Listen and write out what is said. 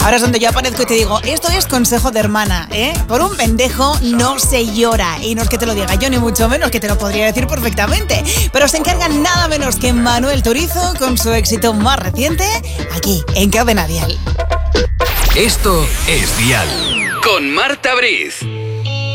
Ahora es donde yo aparezco y te digo, esto es consejo de hermana, ¿eh? Por un pendejo no se llora. Y no es que te lo diga yo, ni mucho menos, que te lo podría decir perfectamente. Pero se encarga nada menos que Manuel Turizo con su éxito más reciente, aquí, en Cadena Dial. Esto es Dial. Con Marta Briz.